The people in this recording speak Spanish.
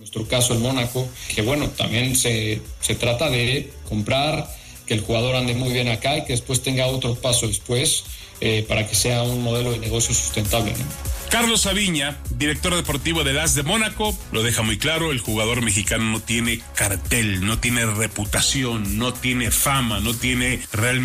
nuestro caso el Mónaco, que bueno, también se trata de comprar, que el jugador ande muy bien acá y que después tenga otro paso después para que sea un modelo de negocio sustentable, ¿no? Carlos Saviña, director deportivo del AS de Mónaco, lo deja muy claro: el jugador mexicano no tiene cartel, no tiene reputación, no tiene fama, no tiene realmente